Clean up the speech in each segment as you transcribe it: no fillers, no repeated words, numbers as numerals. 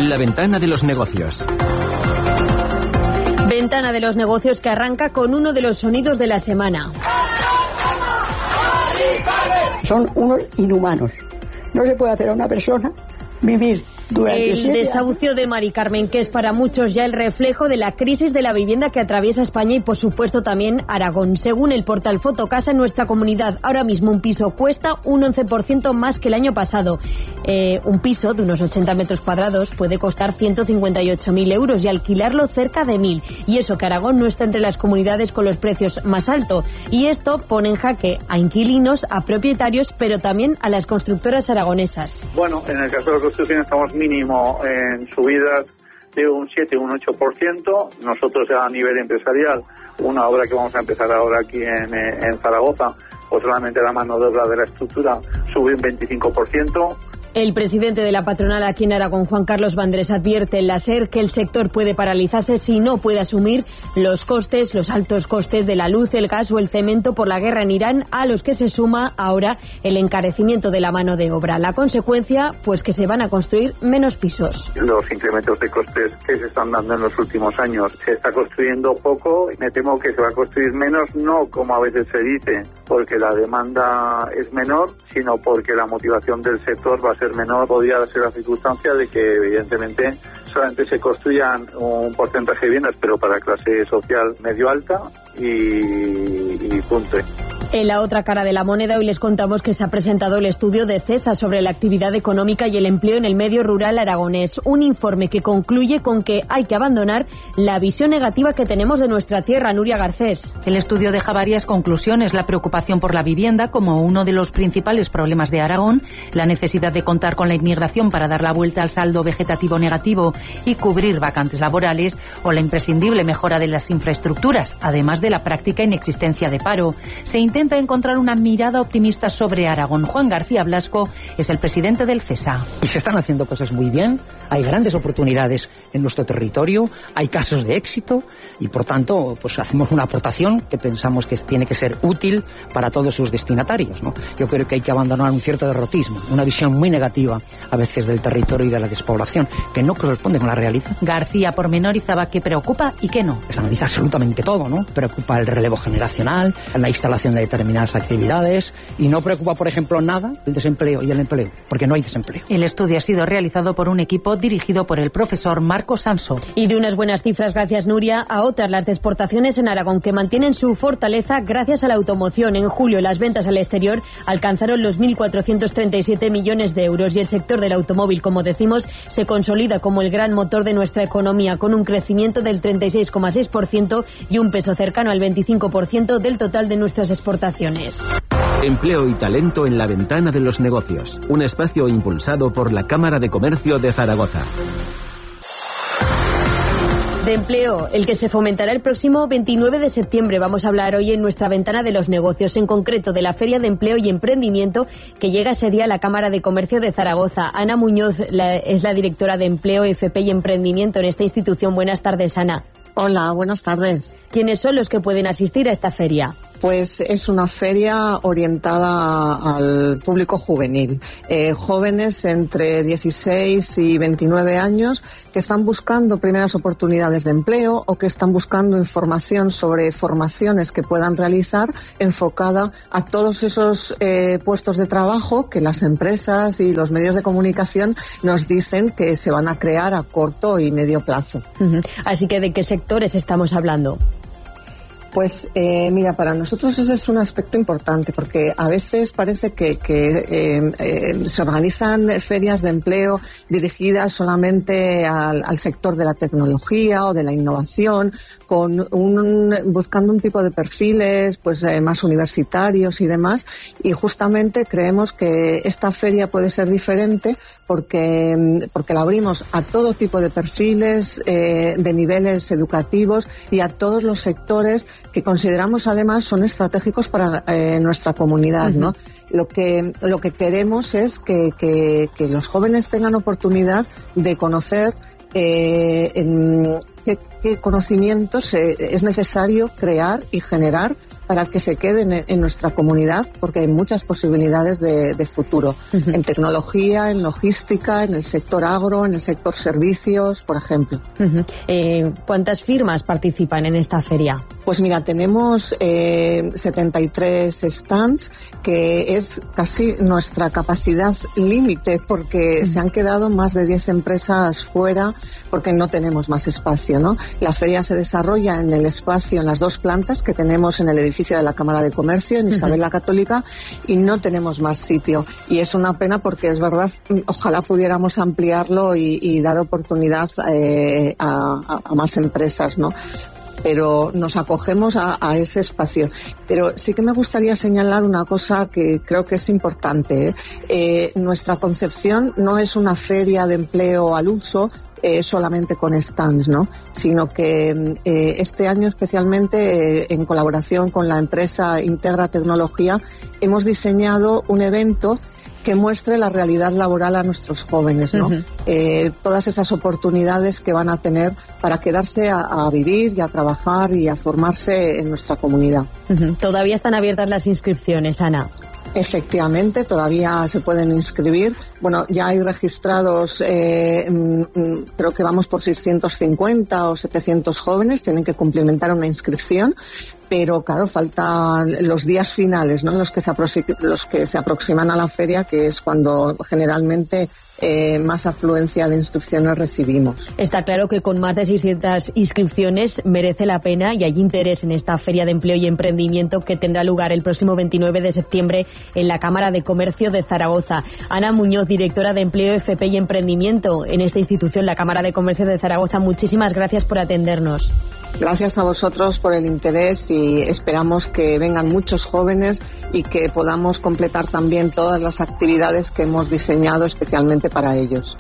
La ventana de los negocios. Ventana de los negocios que arranca con uno de los sonidos de la semana. Son unos inhumanos. No se puede hacer a una persona vivir durante el desahucio de Mari Carmen, que es para muchos ya el reflejo de la crisis de la vivienda que atraviesa España y por supuesto también Aragón. Según el portal Fotocasa, en nuestra comunidad ahora mismo un piso cuesta un 11% más que el año pasado. Un piso de unos 80 metros cuadrados puede costar 158.000 euros y alquilarlo cerca de 1.000. Y eso que Aragón no está entre las comunidades con los precios más altos. Y esto pone en jaque a inquilinos, a propietarios, pero también a las constructoras aragonesas. Bueno, en el caso de la construcción estamos mínimo en subidas de un 7, un 8%. Nosotros a nivel empresarial, una obra que vamos a empezar ahora aquí en Zaragoza, o solamente la mano de obra de la estructura, sube un 25%. El presidente de la patronal aquí en Aragón, Juan Carlos Vandrés, advierte en la SER que el sector puede paralizarse si no puede asumir los costes, los altos costes de la luz, el gas o el cemento por la guerra en Irán, a los que se suma ahora el encarecimiento de la mano de obra. La consecuencia, pues que se van a construir menos pisos. Los incrementos de costes que se están dando en los últimos años, se está construyendo poco y me temo que se va a construir menos, no como a veces se dice, porque la demanda es menor, sino porque la motivación del sector va a ser menor. Podría ser la circunstancia de que evidentemente solamente se construyan un porcentaje de viviendas, pero para clase social medio alta y punto. En la otra cara de la moneda, hoy les contamos que se ha presentado el estudio de CESA sobre la actividad económica y el empleo en el medio rural aragonés. Un informe que concluye con que hay que abandonar la visión negativa que tenemos de nuestra tierra. Nuria Garcés. El estudio deja varias conclusiones. La preocupación por la vivienda como uno de los principales problemas de Aragón, la necesidad de contar con la inmigración para dar la vuelta al saldo vegetativo negativo y cubrir vacantes laborales, o la imprescindible mejora de las infraestructuras, además de la práctica inexistencia de paro. Se intenta encontrar una mirada optimista sobre Aragón. Juan García Blasco es el presidente del CESA. Y se están haciendo cosas muy bien, hay grandes oportunidades en nuestro territorio, hay casos de éxito y por tanto pues hacemos una aportación que pensamos que tiene que ser útil para todos sus destinatarios, ¿no? Yo creo que hay que abandonar un cierto derrotismo, una visión muy negativa a veces del territorio y de la despoblación que no corresponde con la realidad. García pormenorizaba qué preocupa y qué no. Se analiza absolutamente todo, ¿no? Preocupa el relevo generacional, la instalación de determinadas actividades y no preocupa, por ejemplo, nada el desempleo y el empleo, porque no hay desempleo. El estudio ha sido realizado por un equipo dirigido por el profesor Marco Sanso. Y de unas buenas cifras, gracias Nuria, a otras las de exportaciones en Aragón, que mantienen su fortaleza gracias a la automoción. En julio las ventas al exterior alcanzaron los 1.437 millones de euros y el sector del automóvil, como decimos, se consolida como el gran motor de nuestra economía, con un crecimiento del 36,6% y un peso cercano al 25% del total de nuestras exportaciones. Empleo y talento en la ventana de los negocios. Un espacio impulsado por la Cámara de Comercio de Zaragoza. De empleo, el que se fomentará el próximo 29 de septiembre. Vamos a hablar hoy en nuestra ventana de los negocios, en concreto de la Feria de Empleo y Emprendimiento que llega ese día a la Cámara de Comercio de Zaragoza. Ana Muñoz es la directora de Empleo, FP y Emprendimiento en esta institución. Buenas tardes, Ana. Hola, buenas tardes. ¿Quiénes son los que pueden asistir a esta feria? Pues es una feria orientada al público juvenil, jóvenes entre 16 y 29 años que están buscando primeras oportunidades de empleo o que están buscando información sobre formaciones que puedan realizar enfocada a todos esos puestos de trabajo que las empresas y los medios de comunicación nos dicen que se van a crear a corto y medio plazo. Así que, ¿de qué sectores estamos hablando? Pues mira, para nosotros ese es un aspecto importante porque a veces parece que se organizan ferias de empleo dirigidas solamente al sector de la tecnología o de la innovación, buscando un tipo de perfiles pues más universitarios y demás, y justamente creemos que esta feria puede ser diferente porque la abrimos a todo tipo de perfiles, de niveles educativos y a todos los sectores que consideramos además son estratégicos para nuestra comunidad, ¿no? Lo que queremos es que los jóvenes tengan oportunidad de conocer qué conocimientos es necesario crear y generar para que se queden en nuestra comunidad, porque hay muchas posibilidades de futuro, en tecnología, en logística, en el sector agro, en el sector servicios, por ejemplo. ¿Cuántas firmas participan en esta feria? Pues mira, tenemos 73 stands, que es casi nuestra capacidad límite, porque se han quedado más de 10 empresas fuera porque no tenemos más espacio, ¿no? La feria se desarrolla en el espacio, en las 2 plantas que tenemos en el edificio de la Cámara de Comercio, en Isabel la Católica, y no tenemos más sitio. Y es una pena porque es verdad, ojalá pudiéramos ampliarlo y dar oportunidad a más empresas, ¿no? Pero nos acogemos a ese espacio. Pero sí que me gustaría señalar una cosa que creo que es importante. Nuestra concepción no es una feria de empleo al uso, solamente con stands, ¿no? Sino que este año especialmente, en colaboración con la empresa Integra Tecnología, hemos diseñado un evento que muestre la realidad laboral a nuestros jóvenes, ¿no? Todas esas oportunidades que van a tener para quedarse a vivir y a trabajar y a formarse en nuestra comunidad. Todavía están abiertas las inscripciones, Ana. Efectivamente, todavía se pueden inscribir. Bueno, ya hay registrados, creo que vamos por 650 o 700 jóvenes, tienen que cumplimentar una inscripción, pero claro, faltan los días finales, ¿no? Los que se aproximan a la feria, que es cuando generalmente más afluencia de inscripciones recibimos. Está claro que con más de 600 inscripciones merece la pena y hay interés en esta Feria de Empleo y Emprendimiento que tendrá lugar el próximo 29 de septiembre en la Cámara de Comercio de Zaragoza. Ana Muñoz, directora de Empleo, FP y Emprendimiento en esta institución, la Cámara de Comercio de Zaragoza, muchísimas gracias por atendernos. Gracias a vosotros por el interés y esperamos que vengan muchos jóvenes y que podamos completar también todas las actividades que hemos diseñado especialmente para ellos.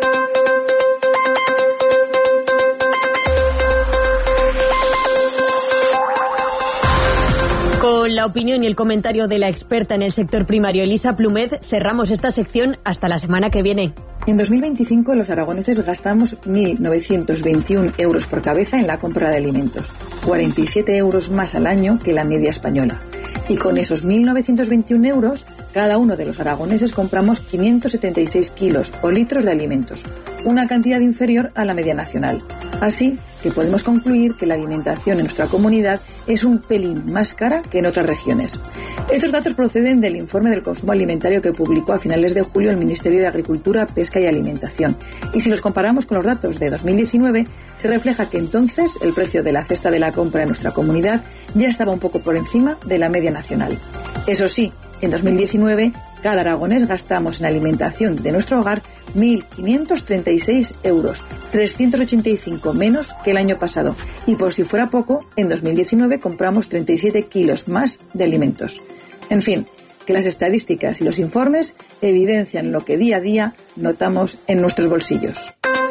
Con la opinión y el comentario de la experta en el sector primario, Elisa Plumet, cerramos esta sección hasta la semana que viene. En 2025 los aragoneses gastamos 1.921 euros por cabeza en la compra de alimentos, 47 euros más al año que la media española. Y con esos 1.921 euros, cada uno de los aragoneses compramos 576 kilos o litros de alimentos, una cantidad inferior a la media nacional. Así que podemos concluir que la alimentación en nuestra comunidad es un pelín más cara que en otras regiones. Estos datos proceden del informe del consumo alimentario que publicó a finales de julio el Ministerio de Agricultura, Pesca y Alimentación. Y si los comparamos con los datos de 2019, se refleja que entonces el precio de la cesta de la compra en nuestra comunidad ya estaba un poco por encima de la media nacional. Eso sí, en 2019, cada aragonés gastamos en alimentación de nuestro hogar 1.536 euros, 385 menos que el año pasado. Y por si fuera poco, en 2019 compramos 37 kilos más de alimentos. En fin, que las estadísticas y los informes evidencian lo que día a día notamos en nuestros bolsillos.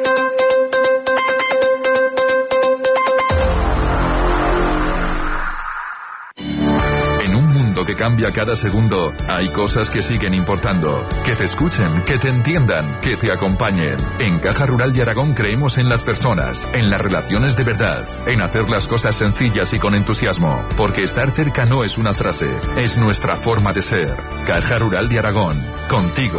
Que cambia cada segundo, hay cosas que siguen importando. Que te escuchen, que te entiendan, que te acompañen. En Caja Rural de Aragón creemos en las personas, en las relaciones de verdad, en hacer las cosas sencillas y con entusiasmo. Porque estar cerca no es una frase, es nuestra forma de ser. Caja Rural de Aragón, contigo.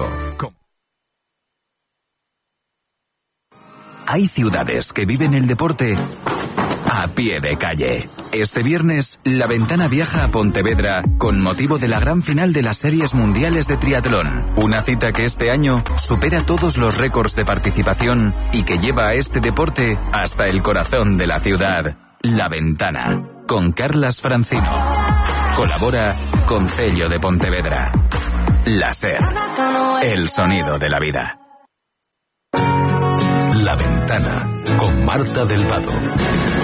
Hay ciudades que viven el deporte a pie de calle. Este viernes, La Ventana viaja a Pontevedra con motivo de la gran final de las Series Mundiales de Triatlón. Una cita que este año supera todos los récords de participación y que lleva a este deporte hasta el corazón de la ciudad. La Ventana, con Carlas Francino. Colabora Concello de Pontevedra. La SER, el sonido de la vida. La Ventana, con Marta del Vado.